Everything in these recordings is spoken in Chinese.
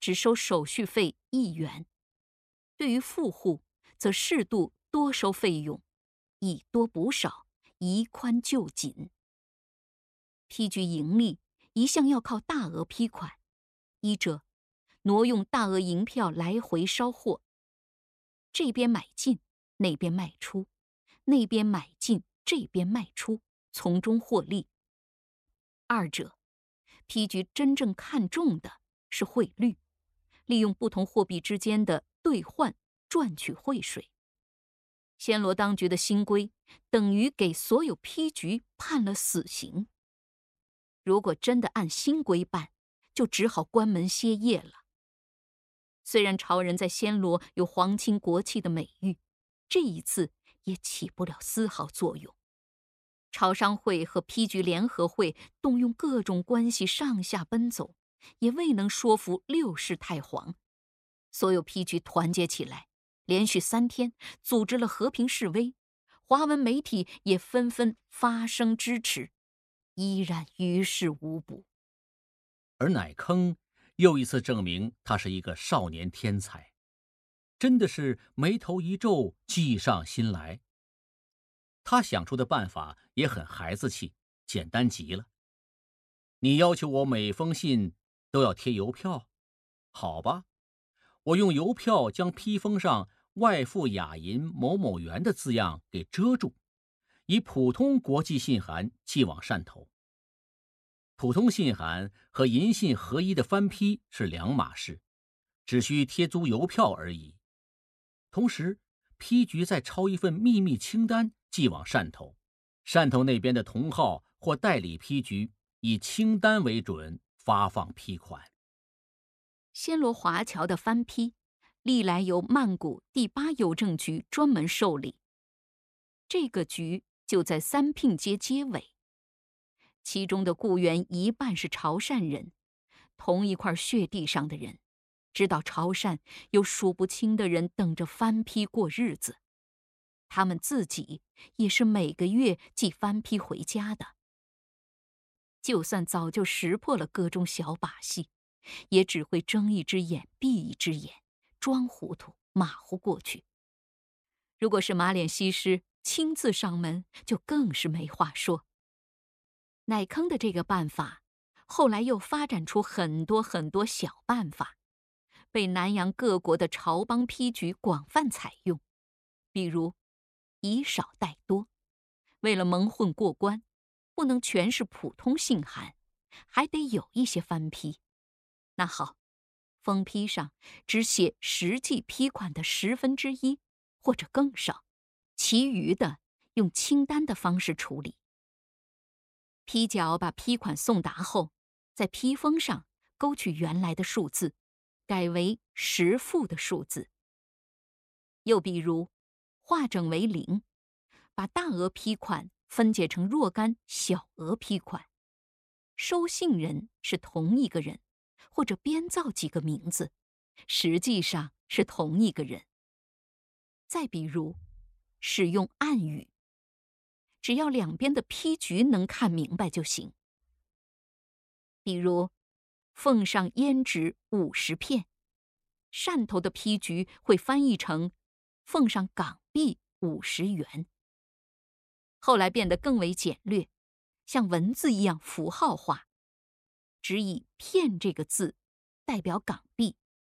只收手续费1元；对于富户，则适度多收费用，以多补少，宜宽就紧。批局盈利一向要靠大额批款，一者挪用大额银票来回捎货，这边买进，那边卖出，那边买进，这边卖出，从中获利；二者，批局真正看重的是汇率，利用不同货币之间的兑换赚取汇水。暹罗当局的新规等于给所有批局判了死刑。如果真的按新规办，就只好关门歇业了。虽然朝人在暹罗有皇亲国戚的美誉，这一次也起不了丝毫作用。朝商会和批局联合会动用各种关系上下奔走，也未能说服6世太皇。所有批局团结起来，连续3天组织了和平示威，华文媒体也纷纷发声支持，依然于事无补。 而乃坑又一次证明他是一个少年天才，真的是眉头一皱，计上心来。他想出的办法也很孩子气，简单极了。你要求我每封信都要贴邮票，好吧，我用邮票将批封上外附雅银某某元的字样给遮住，以普通国际信函寄往汕头。普通信函和银信合一的翻批是两码事，只需贴足邮票而已。同时，批局再抄一份秘密清单寄往汕头，汕头那边的同号或代理批局以清单为准发放批款。 暹罗华侨的翻批，历来由曼谷第8邮政局专门受理。这个局就在三聘街街尾，其中的雇员一半是潮汕人，同一块血地上的人，知道潮汕有数不清的人等着翻批过日子，他们自己也是每个月寄翻批回家的。就算早就识破了各种小把戏，也只会睁一只眼闭一只眼，装糊涂马虎过去。如果是马脸西施亲自上门，就更是没话说。乃坑的这个办法，后来又发展出很多很多小办法，被南洋各国的朝邦批局广泛采用。比如以少带多，为了蒙混过关，不能全是普通信函，还得有一些翻批。那好，封批上只写实际批款的1/10或者更少，其余的用清单的方式处理。批角把批款送达后，在批封上勾取原来的数字，改为实付的数字。又比如化整为零，把大额批款分解成若干小额批款，收信人是同一个人，或者编造几个名字，实际上是同一个人。再比如使用暗语，只要两边的批局能看明白就行。比如奉上胭脂50片，汕头的批局会翻译成奉上港币50元。后来变得更为简略，像文字一样符号化，只以片这个字代表港币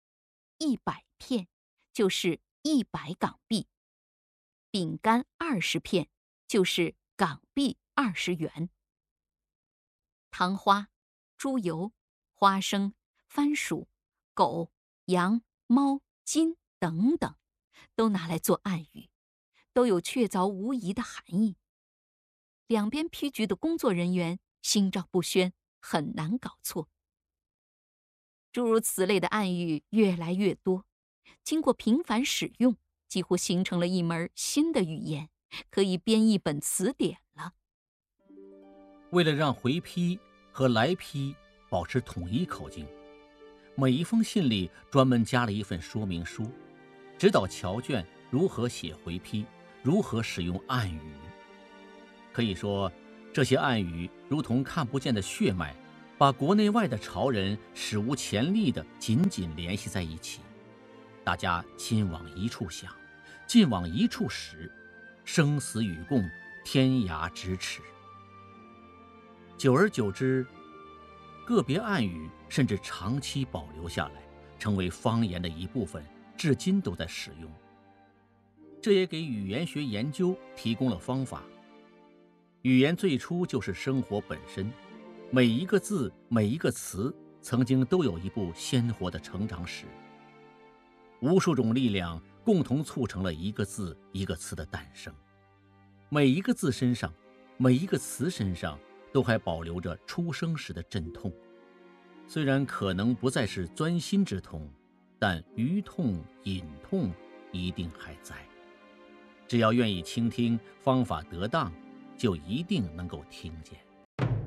，100片就是100港币，饼干20片就是港币20元。糖花、猪油、花生、番薯、狗、羊、猫、金等等，都拿来做暗语，都有确凿无疑的含义。两边批局的工作人员心照不宣，很难搞错。诸如此类的暗语越来越多，经过频繁使用，几乎形成了一门新的语言，可以编一本词典了。 为了让回批和来批保持统一口径，每一封信里专门加了一份说明书，指导侨眷如何写回批，如何使用暗语。可以说，这些暗语如同看不见的血脉， 把国内外的潮人史无前例地紧紧联系在一起，大家心往一处想，劲往一处使，生死与共，天涯咫尺。久而久之，个别暗语甚至长期保留下来，成为方言的一部分，至今都在使用。这也给语言学研究提供了方法。语言最初就是生活本身，每一个字，每一个词，曾经都有一部鲜活的成长史。无数种力量共同促成了一个字一个词的诞生。每一个字身上，每一个词身上，都还保留着出生时的阵痛。虽然可能不再是钻心之痛，但余痛隐痛一定还在。只要愿意倾听，方法得当，就一定能够听见。